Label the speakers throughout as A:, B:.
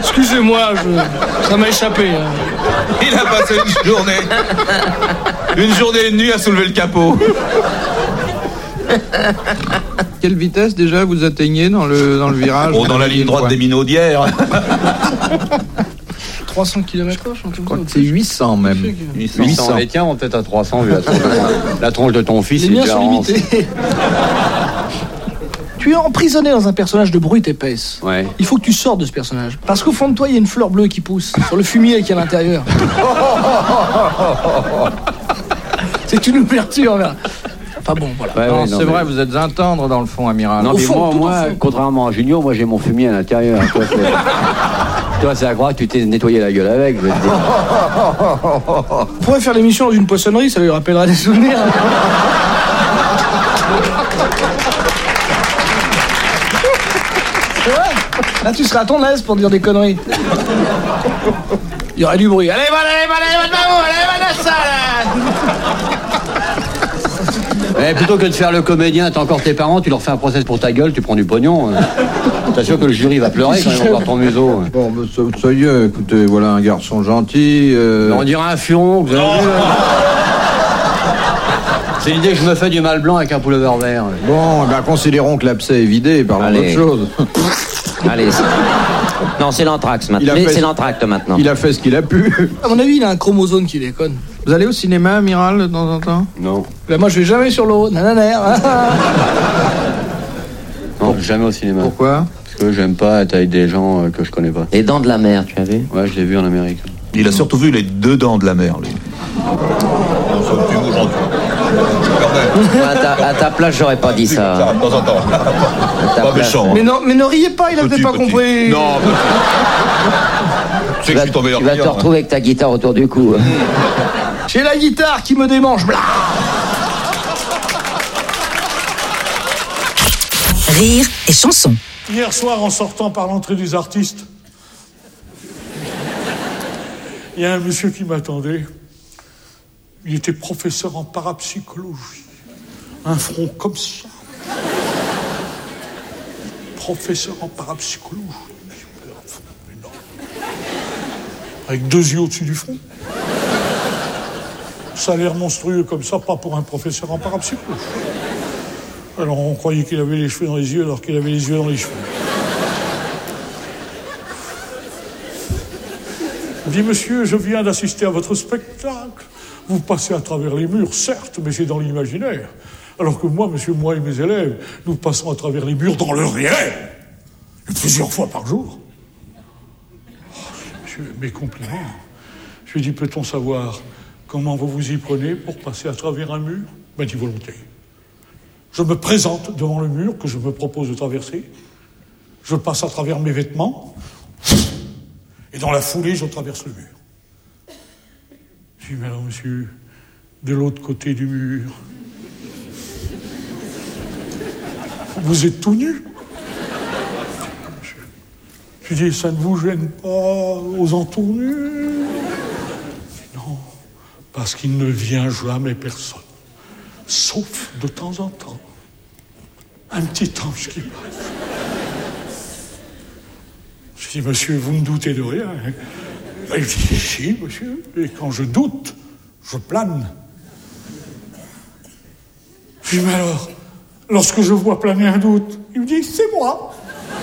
A: Excusez-moi, ça m'a échappé. Hein.
B: Il a passé une journée et une nuit à soulever le capot.
C: Quelle vitesse déjà vous atteignez dans le virage?
B: Dans la ligne droite des Minaudières.
A: 300 km/h,
C: je crois que c'est 800 même.
D: 800. Les tiens vont peut-être à 300 vu la tronche de ton fils.
A: Les miens sont limités. Tu es emprisonné dans un personnage de brute épaisse.
D: Ouais.
A: Il faut que tu sortes de ce personnage. Parce qu'au fond de toi, il y a une fleur bleue qui pousse sur le fumier qui est à l'intérieur. C'est une ouverture, là. Enfin bon, voilà.
C: Ouais, non, c'est vrai, vous êtes un tendre dans le fond, amiral.
D: Non, mais moi, contrairement à Junio, moi j'ai mon fumier à l'intérieur. Toi, c'est à croire que tu t'es nettoyé la gueule avec. Je vais te dire.
A: On pourrait faire l'émission dans une poissonnerie, ça lui rappellera des souvenirs. C'est vrai. Là, tu seras à ton aise pour dire des conneries. Il y aurait du bruit. Allez, ça,
D: là. Plutôt que de faire le comédien, t'as encore tes parents, tu leur fais un procès pour ta gueule, tu prends du pognon. T'es sûr que le jury va pleurer quand ils vont voir ton museau.
C: Bon, ça y est, écoutez, voilà un garçon gentil.
D: On dirait un furon, vous avez vu. C'est l'idée que je me fais du mal blanc avec un pullover vert.
C: Bon, ben considérons que l'abcès est vidé, parlons d'autre chose.
E: Allez, non, c'est l'anthrax maintenant. C'est l'anthrax maintenant.
C: Il a fait ce qu'il a pu.
A: À mon avis, il a un chromosome qui déconne.
C: Vous allez au cinéma, amiral, de temps en temps?
D: Non.
A: Ben moi, je vais jamais sur l'eau. Nananaire.
D: Non, jamais au cinéma.
C: Pourquoi?
D: Parce que j'aime pas être avec des gens que je connais pas.
E: Les Dents de la Mer, tu as vu?
D: Ouais, je l'ai vu en Amérique.
B: Il a surtout vu les 2 dents de la mer, lui.
E: À ta place, j'aurais pas dit ça.
B: De temps en temps. Pas méchant.
A: Mais ne riez pas, il a peut-être pas compris.
B: Non,
E: tu vas te retrouver avec ta guitare autour du cou.
A: J'ai la guitare qui me démange. Blah.
F: Rire et chanson.
G: Hier soir, en sortant par l'entrée des artistes, il y a un monsieur qui m'attendait. Il était professeur en parapsychologie. Un front comme ça. Professeur en parapsychologie. Avec 2 yeux au-dessus du front. Ça a l'air monstrueux comme ça, pas pour un professeur en parapsychologie. Alors on croyait qu'il avait les cheveux dans les yeux alors qu'il avait les yeux dans les cheveux. Il dit, monsieur, je viens d'assister à votre spectacle. Vous passez à travers les murs, certes, mais c'est dans l'imaginaire. Alors que moi, monsieur, moi et mes élèves, nous passons à travers les murs dans le réel. Et plusieurs fois par jour. Oh, monsieur, mes compliments. Je lui ai dit, peut-on savoir comment vous vous y prenez pour passer à travers un mur? Il m'a dit, volontiers. Je me présente devant le mur que je me propose de traverser. Je passe à travers mes vêtements. Et dans la foulée, je traverse le mur. Je dis, mais alors, monsieur, de l'autre côté du mur, vous êtes tout nu. Je dis, ça ne vous gêne pas aux entournures? Non, parce qu'il ne vient jamais personne, sauf de temps en temps, un petit ange qui passe. Je dis, monsieur, vous ne doutez de rien, hein? Il dit, si, monsieur, et quand je doute, je plane. Je dis, mais alors, lorsque je vois planer un doute, il me dit, c'est moi.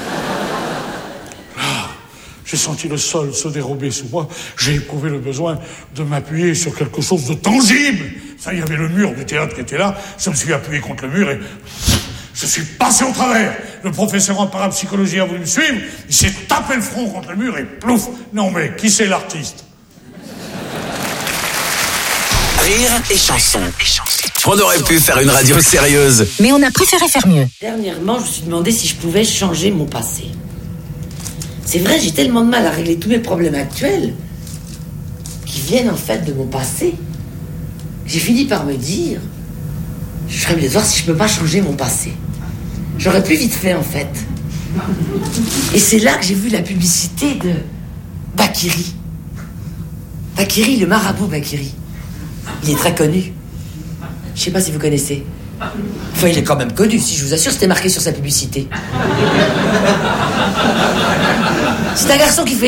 G: Là, j'ai senti le sol se dérober sous moi, j'ai éprouvé le besoin de m'appuyer sur quelque chose de tangible. Ça, il y avait le mur du théâtre qui était là, je me suis appuyé contre le mur et je suis passé au travers. Le professeur en parapsychologie a voulu me suivre, il s'est tapé le front contre le mur et plouf. Non mais, qui c'est l'artiste?
F: Rire et chanson.
H: On aurait pu faire une radio sérieuse.
F: Mais on a préféré faire mieux.
I: Dernièrement, je me suis demandé si je pouvais changer mon passé. C'est vrai, j'ai tellement de mal à régler tous mes problèmes actuels qui viennent en fait de mon passé. J'ai fini par me dire, je ferais mieux de voir si je peux pas changer mon passé. J'aurais plus vite fait en fait. Et c'est là que j'ai vu la publicité de Bakiri. Bakiri, le marabout Bakiri. Il est très connu. Je sais pas si vous connaissez. Enfin, il est quand même connu, si je vous assure, c'était marqué sur sa publicité. C'est un garçon qui fait